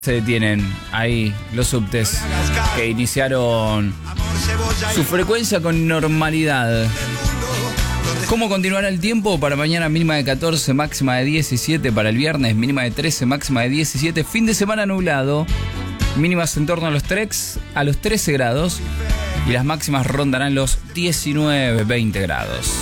Se detienen ahí los subtes que iniciaron su frecuencia con normalidad. ¿Cómo continuará el tiempo? Para mañana mínima de 14, máxima de 17. Para el viernes mínima de 13, máxima de 17. Fin de semana nublado. Mínimas en torno a los 13 grados. Y las máximas rondarán los 19, 20 grados.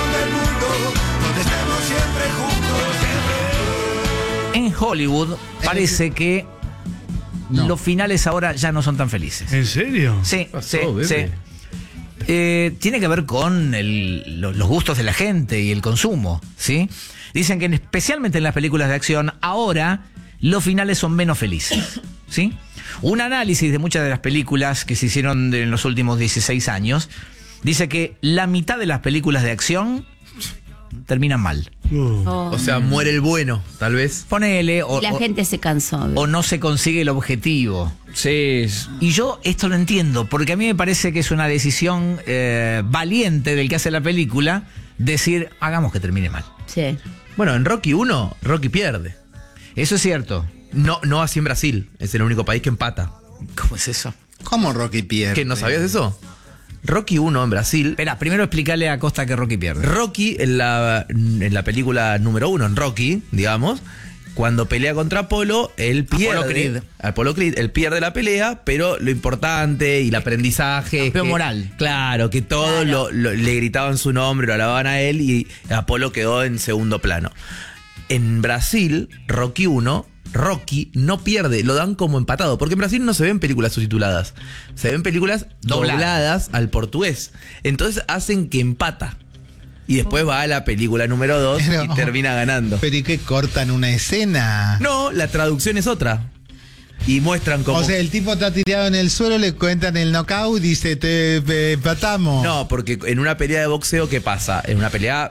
En Hollywood parece que los finales ahora ya no son tan felices. ¿En serio? Sí, sí. Tiene que ver con los gustos de la gente y el consumo, ¿sí? Dicen que especialmente en las películas de acción, ahora los finales son menos felices, ¿sí? Un análisis de muchas de las películas que se hicieron en los últimos 16 años dice que la mitad de las películas de acción terminan mal. O sea, muere el bueno, tal vez. Ponele, La gente se cansó. o no se consigue el objetivo. Sí. Y yo esto lo entiendo, porque a mí me parece que es una decisión valiente del que hace la película, decir, hagamos que termine mal. Sí. Bueno, en Rocky 1, Rocky pierde. Eso es cierto. No así en Brasil. Es el único país que empata. ¿Cómo es eso? ¿Cómo Rocky pierde? ¿Qué, no sabías eso? Rocky 1 en Brasil. Espera, primero explicarle a Costa que Rocky pierde. Rocky, en la película número 1, en Rocky, digamos, cuando pelea contra Apolo, él pierde. Apolo Creed, él pierde la pelea, pero lo importante y el aprendizaje. Campeón es que, moral. Claro, que todos le gritaban su nombre, lo alababan a él y Apolo quedó en segundo plano. En Brasil, Rocky 1. Rocky no pierde, lo dan como empatado, porque en Brasil no se ven películas subtituladas, se ven películas dobladas al portugués, entonces hacen que empata y después va a la película número 2 y termina ganando. ¿Pero y qué cortan una escena? No, la traducción es otra y muestran como... O sea, el tipo está tirado en el suelo, le cuentan el knockout y dice, te empatamos. No, porque en una pelea de boxeo, ¿qué pasa? En una pelea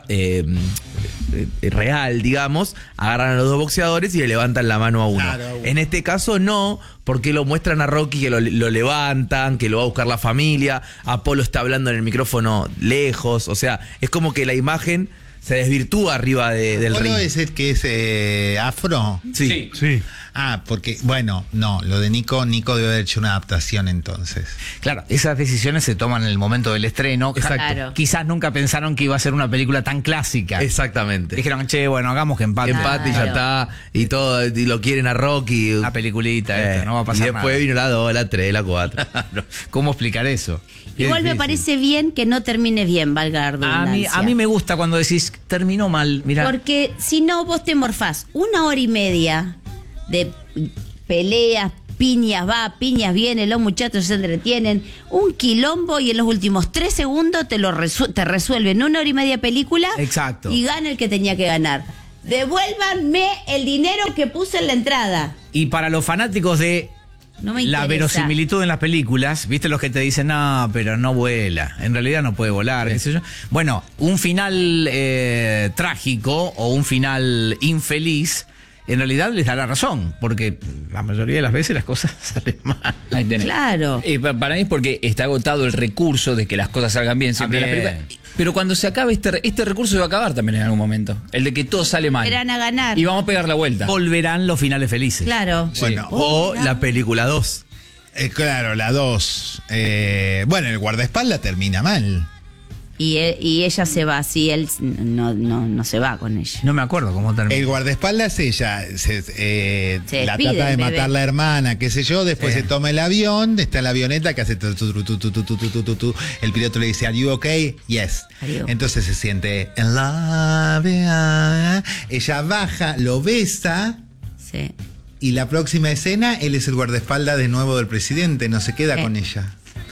real, digamos, agarran a los dos boxeadores y le levantan la mano a uno. Claro. En este caso no, porque lo muestran a Rocky que lo levantan, que lo va a buscar la familia, Apolo está hablando en el micrófono lejos, o sea, es como que la imagen se desvirtúa arriba del ring. ¿Apolo es el que es afro? Sí. Ah, porque, bueno, no, lo de Nico debe haber hecho una adaptación entonces. Claro, esas decisiones se toman en el momento del estreno. Exacto. Claro. Quizás nunca pensaron que iba a ser una película tan clásica. Exactamente. Dijeron, che, bueno, hagamos que empate. Empate y ya está, y todo, y lo quieren a Rocky. Una peliculita, no va a pasar y después nada. vino la 2, la 3, la 4. ¿Cómo explicar eso? Igual me parece bien que no termine bien, valga la redundancia. A mí me gusta cuando decís, terminó mal, mirá. Porque si no, vos te morfás 1 hora y media de peleas, piñas va, piñas viene, los muchachos se entretienen, un quilombo y en los últimos 3 segundos te resuelven 1 hora y media película. Exacto. Y gana el que tenía que ganar. Devuélvanme el dinero que puse en la entrada. Y para los fanáticos de No me la interesa. verosimilitud en las películas, ¿viste los que te dicen, no, pero no vuela? En realidad no puede volar, qué sé yo. Bueno, un final trágico o un final infeliz, en realidad les da la razón, porque la mayoría de las veces las cosas salen mal. Ahí tenés. Claro. Para mí es porque está agotado el recurso de que las cosas salgan bien siempre en la También. película. Pero cuando se acabe este recurso se va a acabar también en algún momento. El de que todo sale mal. Verán a ganar. Y vamos a pegar la vuelta. Volverán los finales felices. Claro. Bueno, O la película 2. claro, la 2. Bueno, el guardaespaldas termina mal. Y ella se va, si él no se va con ella. No me acuerdo cómo terminó. El guardaespaldas ella la despide, trata de bebé. matar la hermana, qué sé yo, después se toma el avión, está en la avioneta que hace tu. El piloto le dice, ¿Are you okay? Yes. Are you? Entonces se siente en love. Ella baja, lo besa Sí. y la próxima escena él es el guardaespaldas de nuevo del presidente, no se queda con ella.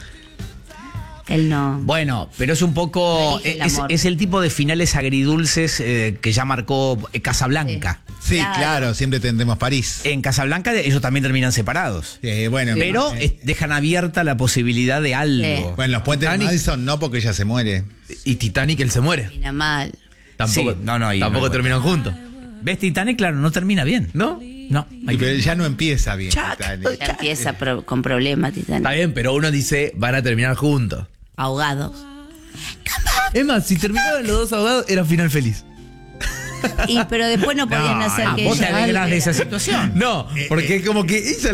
Él no. Bueno, pero es un poco... No elige el amor. Es el tipo de finales agridulces que ya marcó Casablanca. Sí, Claro. claro, siempre tendremos París. En Casablanca ellos también terminan separados. Bueno, Pero dejan abierta la posibilidad de algo. Sí. bueno, los puentes de Titanic. Madison no, porque ella se muere. Y Titanic, él se muere. Termina mal. Tampoco, Sí, no, y tampoco no, terminan juntos. ¿Ves Titanic? Claro, no termina bien. ¿No? No. Pero ya no empieza bien. Chac. Titanic. Ya empieza con problemas, Está Titanic. bien, pero uno dice, van a terminar juntos. Ahogados. Es más, si terminaban los dos ahogados, era final feliz. pero después no podían hacer que vos te ella alegrás de esa viviera. situación. No, porque como que ella